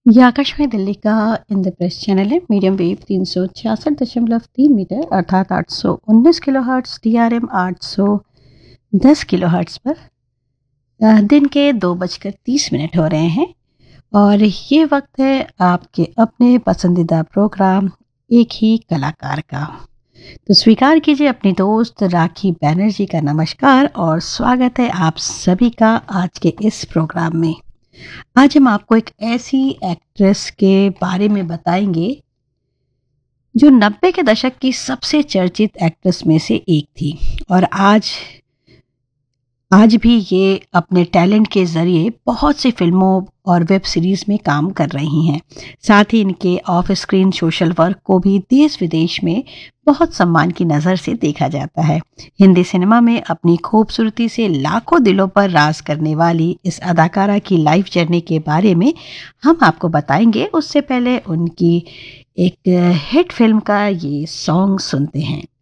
ये आकाशवाणी दिल्ली का इंद्रप्रस्थ चैनल है। मीडियम वेव 366.3 मीटर अर्थात 819 kilo hertz, DRM 810 kilo hertz पर दिन के 2:30 हो रहे हैं। और ये वक्त है आपके अपने पसंदीदा प्रोग्राम एक ही कलाकार का। तो स्वीकार कीजिए अपनी दोस्त राखी बैनर्जी का नमस्कार और स्वागत है आप सभी का आज के इस प्रोग्राम में। आज हम आपको एक ऐसी एक्ट्रेस के बारे में बताएंगे जो 90 के दशक की सबसे चर्चित एक्ट्रेस में से एक थी और आज भी ये अपने टैलेंट के ज़रिए बहुत सी फिल्मों और वेब सीरीज़ में काम कर रही हैं। साथ ही इनके ऑफ स्क्रीन सोशल वर्क को भी देश विदेश में बहुत सम्मान की नज़र से देखा जाता है। हिंदी सिनेमा में अपनी खूबसूरती से लाखों दिलों पर राज करने वाली इस अदाकारा की लाइफ जर्नी के बारे में हम आपको बताएंगे। उससे पहले उनकी एक हिट फिल्म का ये सॉन्ग सुनते हैं।